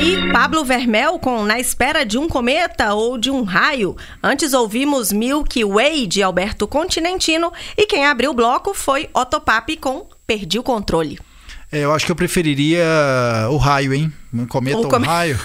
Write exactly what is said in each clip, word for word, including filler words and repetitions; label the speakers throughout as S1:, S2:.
S1: aí, Pablo Vermel com Na Espera de um Cometa ou de um Raio. Antes ouvimos Milky Way de Alberto Continentino e quem abriu o bloco foi Otto Papi com Perdi o Controle.
S2: É, eu acho que eu preferiria o raio, hein? Um cometa ou um come... raio.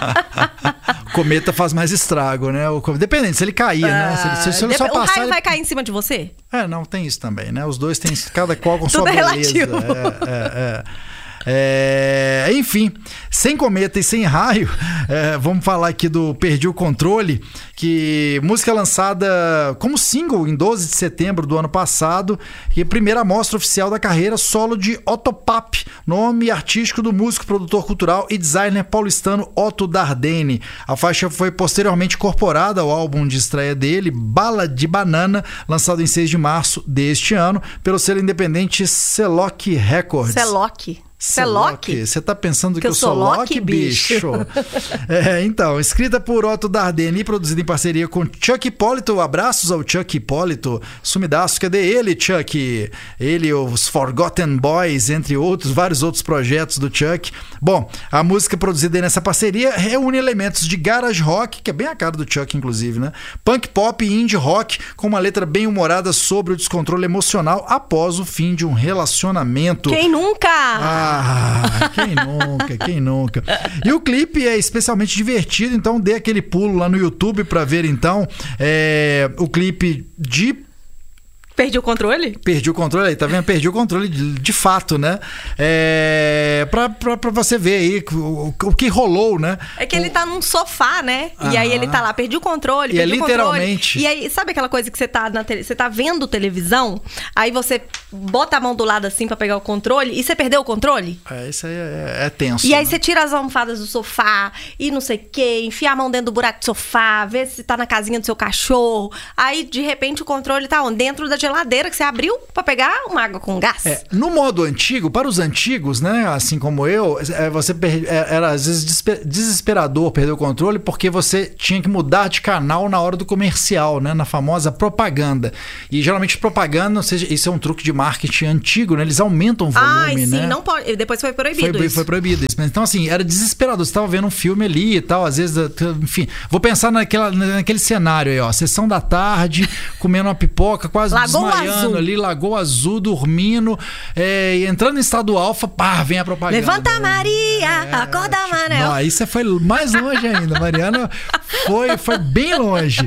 S2: O cometa faz mais estrago, né? O... Dependendo, se ele cair, ah, né? Se ele, se, se ele
S1: dep...
S2: só
S1: o
S2: passar,
S1: raio
S2: ele...
S1: vai cair em cima de você?
S2: É, não, tem isso também, né? Os dois têm cada qual com
S1: sua
S2: beleza.
S1: Relativo.
S2: É, é, é. É, enfim, sem cometa e sem raio, é, vamos falar aqui do Perdi o Controle, que música lançada como single em doze de setembro do ano passado, e primeira mostra oficial da carreira solo de Otto Papi, nome artístico do músico, produtor cultural e designer paulistano Otto Dardenne. A faixa foi posteriormente incorporada ao álbum de estreia dele, Bala de Banana, lançado em seis de março deste ano pelo selo independente Celoc Records.
S1: Celoc?
S2: Você é Loki? Você tá pensando que, que eu, eu sou Loki, bicho? bicho? É, então, escrita por Otto Dardenne e produzida em parceria com Chuck Hipólito. Abraços ao Chuck Hipólito. Sumidaço, cadê ele, Chuck? Ele, os Forgotten Boys, entre outros, vários outros projetos do Chuck. Bom, a música produzida nessa parceria reúne elementos de garage rock, que é bem a cara do Chuck, inclusive, né? Punk pop e indie rock, com uma letra bem humorada sobre o descontrole emocional após o fim de um relacionamento.
S1: Quem nunca?
S2: Ah, Ah, quem nunca, quem nunca. E o clipe é especialmente divertido, então dê aquele pulo lá no YouTube pra ver então é, o clipe de...
S1: Perdi o controle?
S2: Perdi o controle aí, tá vendo? Perdi o controle de, de fato, né? É, pra, pra, pra você ver aí o, o que rolou, né?
S1: É que o... ele tá num sofá, né?
S2: Ah,
S1: e aí ele tá lá, perdi o controle,
S2: e
S1: perdi
S2: é
S1: o controle.
S2: literalmente.
S1: E aí, sabe aquela coisa que você tá, na tele... você tá vendo televisão, aí você bota a mão do lado assim pra pegar o controle e você perdeu o controle?
S2: É, isso aí é, é tenso.
S1: E aí
S2: né?
S1: você tira as almofadas do sofá e não sei o quê, enfia a mão dentro do buraco do sofá, vê se tá na casinha do seu cachorro. Aí, de repente, o controle tá onde? Dentro da geladeira que você abriu para pegar uma água com gás.
S2: É, no modo antigo, para os antigos, né, assim como eu, você per... era às vezes desesperador perder o controle porque você tinha que mudar de canal na hora do comercial, né, na famosa propaganda. E geralmente propaganda, ou seja, isso é um truque de marketing antigo, né? Eles aumentam o volume,
S1: Ai, sim,
S2: né?
S1: não pode. Depois foi proibido
S2: foi,
S1: isso.
S2: Foi proibido isso. Então, assim, era desesperador. Você estava vendo um filme ali e tal, às vezes, enfim. Vou pensar naquela, naquele cenário aí, ó. Sessão da tarde, comendo uma pipoca, quase
S1: Lagoa
S2: desmaiando
S1: Azul.
S2: ali, Lagoa Azul, dormindo, é, entrando em estado alfa, pá, vem a propaganda.
S1: Levanta, Maria, é, acorda, tipo, Manel.
S2: Não, aí você foi mais longe ainda. Mariana foi, foi bem longe.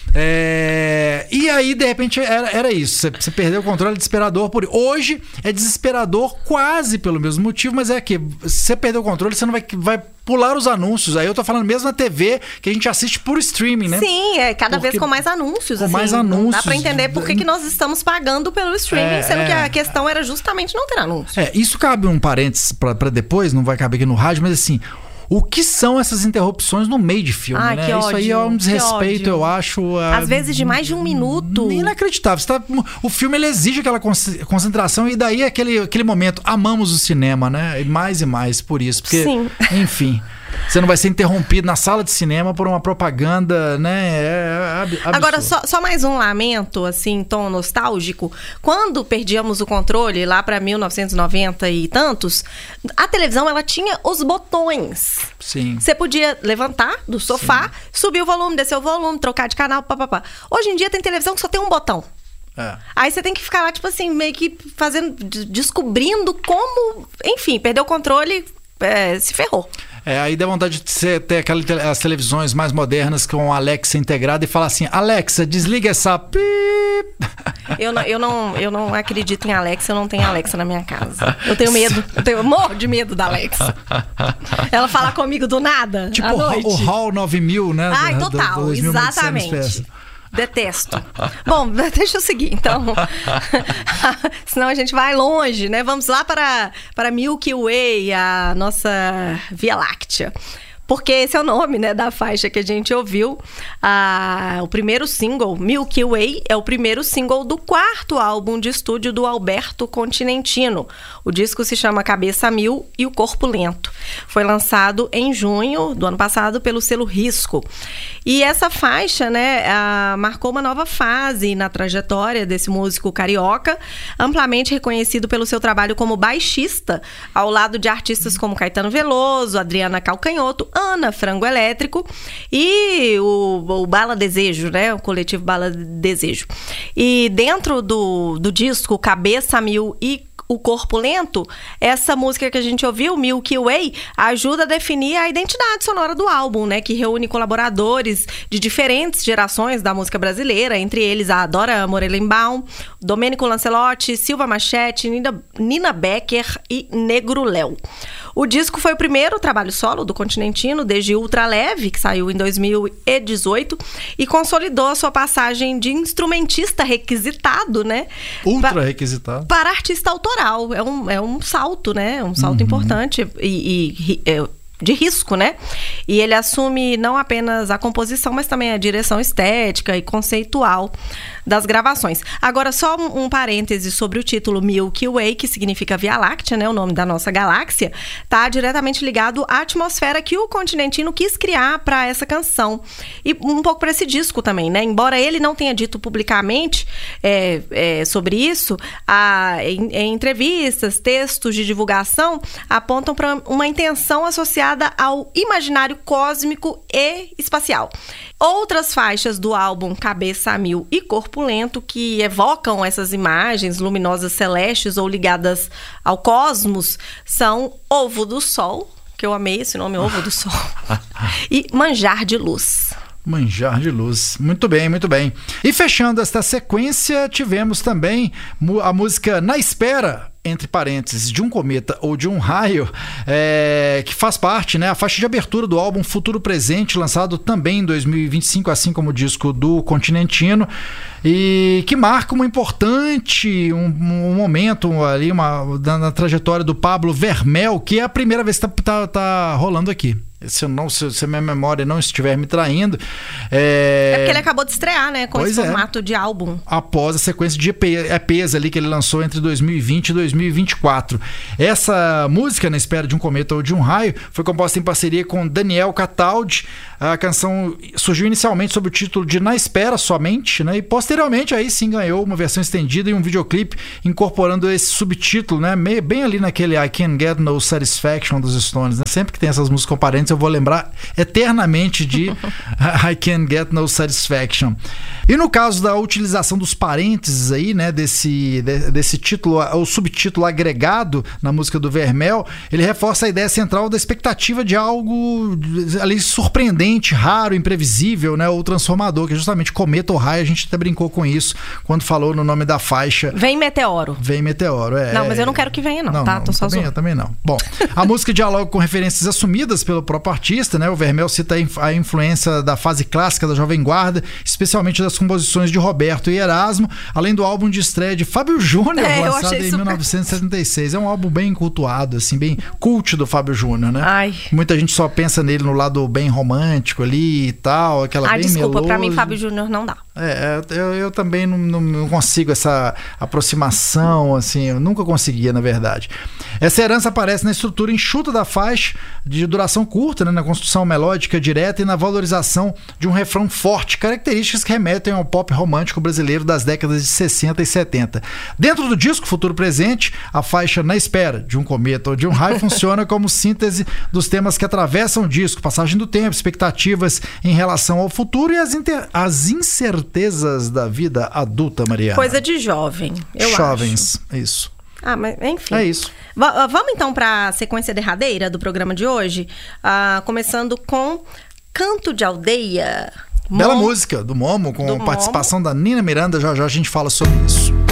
S2: É... E aí, de repente, era, era isso. Você, você perdeu o controle, desesperador por... Hoje é desesperador quase pelo mesmo motivo, mas é que se você perder o controle, você não vai, vai pular os anúncios. Aí eu tô falando mesmo na T V, que a gente assiste por streaming, né?
S1: Sim, é cada
S2: Porque...
S1: vez com mais anúncios.
S2: Com
S1: assim,
S2: mais anúncios.
S1: Não dá pra entender por que, que nós estamos pagando pelo streaming,
S2: é,
S1: sendo
S2: é...
S1: que a questão era justamente não ter anúncio.
S2: É, isso cabe um parênteses pra, pra depois, não vai caber aqui no rádio, mas assim... O que são essas interrupções no meio de filme,
S1: Ai,
S2: né?
S1: que
S2: Isso
S1: ódio,
S2: aí é um desrespeito,
S1: que ódio.
S2: eu acho.
S1: Às uh, vezes de mais de um minuto.
S2: Inacreditável. Você tá, o filme ele exige aquela concentração e daí aquele, aquele momento, amamos o cinema, né? E mais e mais por isso. Porque,
S1: sim.
S2: Enfim... Você não vai ser interrompido na sala de cinema por uma propaganda, né? É absurdo.
S1: Agora, só, só mais um lamento, assim, tom nostálgico. Quando perdíamos o controle, lá para mil novecentos e noventa e tantos, a televisão, ela tinha os botões.
S2: Sim.
S1: Você podia levantar do sofá, sim, subir o volume, descer o volume, trocar de canal, papapá. Hoje em dia tem televisão que só tem um botão. É. Aí você tem que ficar lá, tipo assim, meio que fazendo, descobrindo como... Enfim, perdeu o controle, é, se ferrou.
S2: É, aí dá vontade de você ter aquelas as televisões mais modernas com a Alexa integrada e falar assim, Alexa, desliga essa pip.
S1: Eu não, eu, não, eu não acredito em Alexa, eu não tenho Alexa na minha casa. Eu tenho medo, eu tenho morro de medo da Alexa. Ela fala comigo do nada,
S2: tipo
S1: à noite.
S2: O Hall nove mil, né?
S1: Ai, do, total, do exatamente. Detesto. Bom, deixa eu seguir, então. Senão a gente vai longe, né? Vamos lá para, para Milky Way, a nossa Via Láctea. porque esse é o nome, né, da faixa que a gente ouviu. Ah, o primeiro single, Milky Way, é o primeiro single do quarto álbum de estúdio do Alberto Continentino. O disco se chama Cabeça a Mil e o Corpo Lento. Foi lançado em junho do ano passado pelo selo Risco. E essa faixa, né, ah, marcou uma nova fase na trajetória desse músico carioca, amplamente reconhecido pelo seu trabalho como baixista, ao lado de artistas como Caetano Veloso, Adriana Calcanhoto, Ana Frango Elétrico e o, o Bala Desejo, né? O coletivo Bala Desejo. E dentro do, do disco Cabeça a Mil e o Corpo Lento, essa música que a gente ouviu, Milky Way, ajuda a definir a identidade sonora do álbum, né? Que reúne colaboradores de diferentes gerações da música brasileira, entre eles a Dora Morelenbaum, Domênico Lancelotti, Silva Machete, Nina, Nina Becker e Negro Léo. O disco foi o primeiro trabalho solo do Continentino desde Ultra Leve, que saiu em dois mil e dezoito, e consolidou a sua passagem de instrumentista requisitado, né?
S2: Ultra requisitado.
S1: Para artista autoral. É um, é um salto, né? Um salto uhum. importante e... e é, de risco, né? E ele assume não apenas a composição, mas também a direção estética e conceitual das gravações. Agora, só um, um parêntese sobre o título Milky Way, que significa Via Láctea, né? O nome da nossa galáxia, tá diretamente ligado à atmosfera que o Continentino quis criar para essa canção. E um pouco para esse disco também, né? Embora ele não tenha dito publicamente é, é, sobre isso, a, em, em entrevistas, textos de divulgação apontam para uma intenção associada ao imaginário cósmico e espacial. Outras faixas do álbum Cabeça a Mil e Corpo Lento que evocam essas imagens luminosas celestes ou ligadas ao cosmos são Ovo do Sol, que eu amei esse nome, Ovo do Sol, e Manjar de Luz.
S2: Manjar de Luz. Muito bem, muito bem. E fechando esta sequência, tivemos também a música Na Espera, entre parênteses, de um cometa ou de um raio, é, que faz parte, né, a faixa de abertura do álbum Futuro Presente, lançado também em dois mil e vinte e cinco, assim como o disco do Continentino, e que marca uma importante, um, um momento ali uma, na, na trajetória do Pablo Vermel, que é a primeira vez que está tá, tá rolando aqui. Se, eu não, se, se a minha memória não estiver me traindo.
S1: É, é porque ele acabou de estrear, né? Com pois esse formato
S2: é.
S1: de álbum.
S2: Após a sequência de E Ps ali que ele lançou entre dois mil e vinte e dois mil e vinte e quatro. Essa música, Na Espera de um Cometa ou de um Raio, foi composta em parceria com Daniel Cataldi. A canção surgiu inicialmente sob o título de Na Espera somente, né? E posteriormente aí sim ganhou uma versão estendida e um videoclipe incorporando esse subtítulo, né? Meio, bem ali naquele I Can't Get No Satisfaction dos Stones, né? Sempre que tem essas músicas comparentes eu vou lembrar eternamente de I Can't Get No Satisfaction. E no caso da utilização dos parênteses aí, né, desse, de, desse título, o subtítulo agregado na música do Vermel, ele reforça a ideia central da expectativa de algo ali surpreendente, raro, imprevisível, né, ou transformador, que é justamente cometa ou raio. A gente até brincou com isso quando falou no nome da faixa.
S1: Vem Meteoro.
S2: Vem Meteoro, é.
S1: Não, mas eu não quero que venha não,
S2: não
S1: tá?
S2: Não,
S1: Tô só
S2: também, eu também não. Bom, a música dialoga com referências assumidas pelo próprio artista, né? O Vermel cita a influência da fase clássica da Jovem Guarda, especialmente das composições de Roberto e Erasmo, além do álbum de estreia de Fábio Júnior, é, lançado em super... mil novecentos e setenta e seis. É um álbum bem cultuado, assim, bem cult do Fábio Júnior, né?
S1: Ai.
S2: Muita gente só pensa nele no lado bem romântico ali e tal, aquela
S1: Ai,
S2: bem
S1: desculpa,
S2: meloso.
S1: Pra mim Fábio Júnior não dá.
S2: É, eu, eu também não, não, não consigo essa aproximação, assim, eu nunca conseguia, na verdade. Essa herança aparece na estrutura enxuta da faixa, de duração curta, né, na construção melódica direta e na valorização de um refrão forte, características que remetem ao pop romântico brasileiro das décadas de sessenta e setenta. Dentro do disco Futuro Presente, a faixa Na Espera de um Cometa ou de um Raio funciona como síntese dos temas que atravessam o disco, passagem do tempo, expectativas em relação ao futuro e as, inter... as incertezas da vida adulta, Mariana.
S1: Coisa de jovem, eu
S2: Jovens,
S1: acho.
S2: isso.
S1: Ah, mas enfim.
S2: É isso.
S1: V- vamos então para a sequência derradeira do programa de hoje, uh, começando com Canto de Aldeia.
S2: Bela Momo. Música do Momo, com
S1: do
S2: participação
S1: Momo.
S2: da Nina Miranda. Já já a gente fala sobre isso.